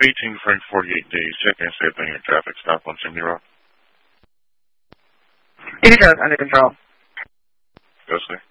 18 Frank 48 days. Check and say thing in traffic stop on Chimney Rock. It is under control. Yes, sir.